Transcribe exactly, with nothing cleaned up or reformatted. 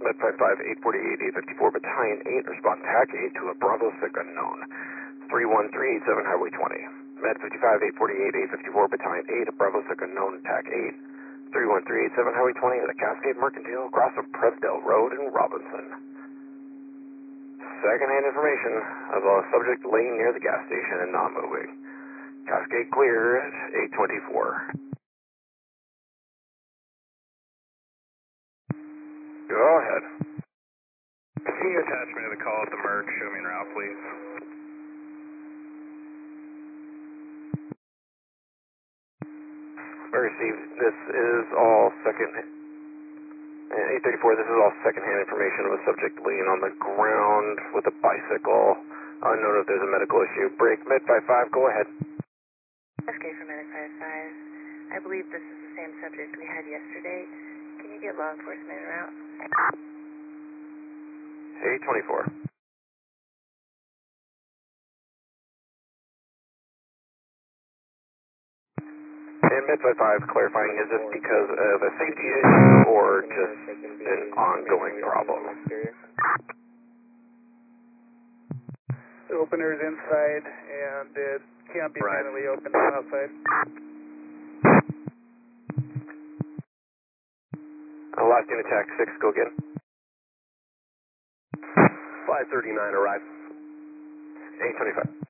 Med five five, eight forty-eight, eight fifty-four, Battalion eight, respond T A C eight to a Bravo Sick unknown. three one three eight seven, Highway twenty. Med fifty-five, eight forty-eight, eight fifty-four, Battalion eight, Bravo Sick unknown, T A C eight, three one three eight seven, Highway twenty, at a Cascade Mercantile across from Presdale Road in Robinson. Second-hand information of a subject laying near the gas station and non-moving. Cascade clear at eight twenty-four. Go ahead. Can you attach me to the call at the Merc? Show me en route, please. Received. This is all second. eight thirty-four. This is all second-hand information of a subject laying on the ground with a bicycle. Unknown if there's a medical issue. Break. Med five five. Go ahead. Cascade for Medic five five. I believe this is the same subject we had yesterday. Can you get law enforcement en route? eight twenty-four. And Med five five clarifying, is this because of a safety issue or just an ongoing problem? The opener is inside and it can't be Right. manually opened from outside. Uh, last unit attack six, go again. five thirty-nine arrive. eight twenty-five.